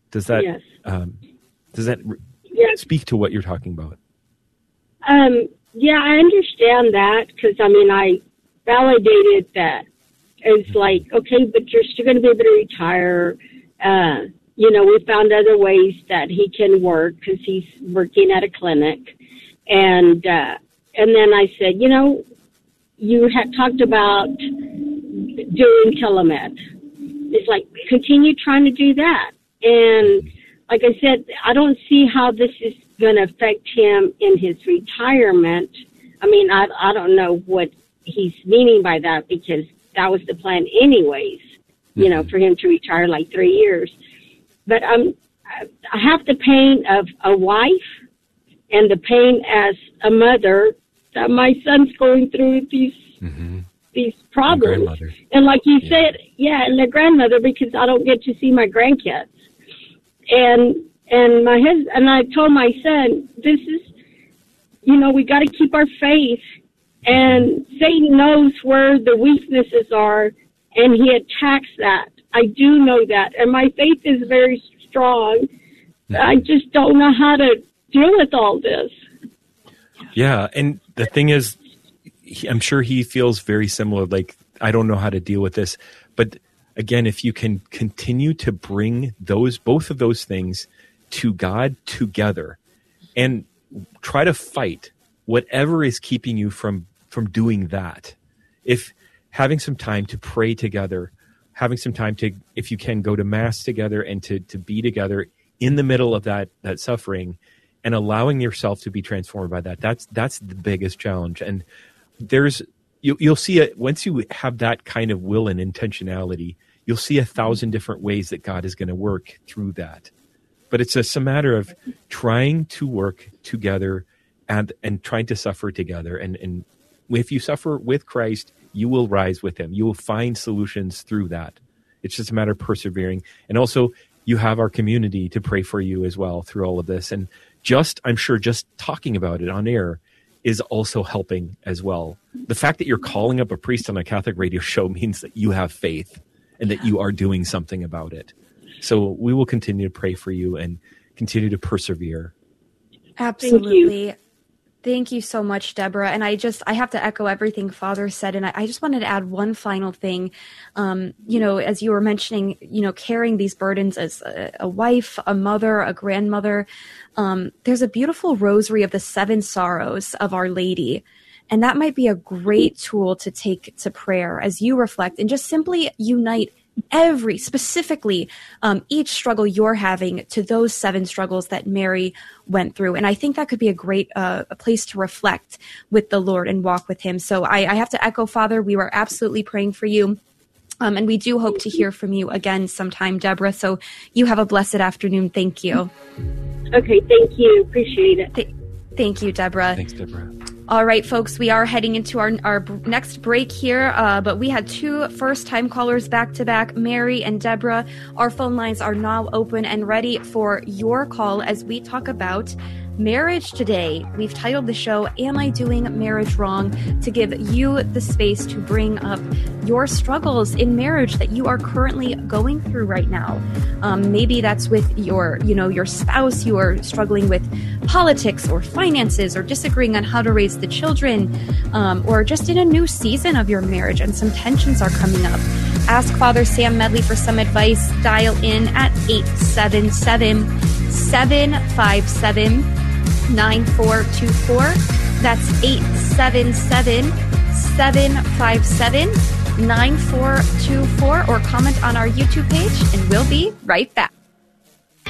Does that Yes. Yes. speak to what you're talking about? Yeah, I understand that because, I validated that. It's like, okay, but you're still going to be able to retire. We found other ways that he can work because he's working at a clinic. And then I said, you had talked about doing telemed. It's like, continue trying to do that. And like I said, I don't see how this is going to affect him in his retirement. I don't know what he's meaning by that because that was the plan anyways, for him to retire like 3 years. But I have the pain of a wife and the pain as a mother that my son's going through these problems. And like you said, and the grandmother, because I don't get to see my grandkids. And my husband, and I told my son, this is, we got to keep our faith. And Satan knows where the weaknesses are, and he attacks that. I do know that. And my faith is very strong. I just don't know how to deal with all this. Yeah, and the thing is, I'm sure he feels very similar, like, I don't know how to deal with this. But again, if you can continue to bring both of those things to God together and try to fight whatever is keeping you from doing that. If having some time to pray together, having some time to, if you can, go to mass together and to be together in the middle of that suffering and allowing yourself to be transformed by that, that's the biggest challenge. And you'll see it once you have that kind of will and intentionality, you'll see 1,000 different ways that God is going to work through that. But it's just a matter of trying to work together and trying to suffer together. And if you suffer with Christ, you will rise with him. You will find solutions through that. It's just a matter of persevering. And also, you have our community to pray for you as well through all of this. And I'm sure just talking about it on air is also helping as well. The fact that you're calling up a priest on a Catholic radio show means that you have faith and that you are doing something about it. So we will continue to pray for you and continue to persevere. Absolutely. Thank you so much, Deborah. And I have to echo everything Father said. And I just wanted to add one final thing. As you were mentioning, carrying these burdens as a wife, a mother, a grandmother, there's a beautiful rosary of the 7 sorrows of Our Lady. And that might be a great tool to take to prayer as you reflect and just simply unite specifically each struggle you're having to those 7 struggles that Mary went through. And I think that could be a great a place to reflect with the Lord and walk with him. So I have to echo, Father, we were absolutely praying for you. And we do hope to hear from you again sometime, Deborah. So you have a blessed afternoon. Thank you. Okay, thank you. Appreciate it. Thank you, Deborah. Thanks, Deborah. All right, folks, we are heading into our next break here, but we had 2 first-time callers back-to-back, Mary and Deborah. Our phone lines are now open and ready for your call as we talk about marriage today. We've titled the show, Am I Doing Marriage Wrong? To give you the space to bring up your struggles in marriage that you are currently going through right now. Maybe that's with your spouse. You are struggling with politics or finances or disagreeing on how to raise the children, or just in a new season of your marriage and some tensions are coming up. Ask Father Sam Medley for some advice. Dial in at 877-757-9424. That's 877-757-9424, or comment on our YouTube page, and we'll be right back.